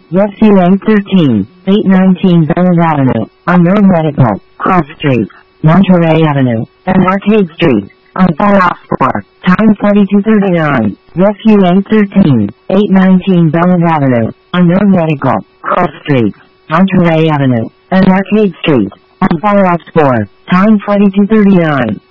SUA 13, 819 Bennett Avenue, Unknown Medical, Cross Street, Monterey Avenue, and Arcade Street, on file for, time 4239, SUA 13, 819 Bennett Avenue, Unknown Medical, Cross Street, Monterey Avenue, and Arcade Street, on file for, time 4239.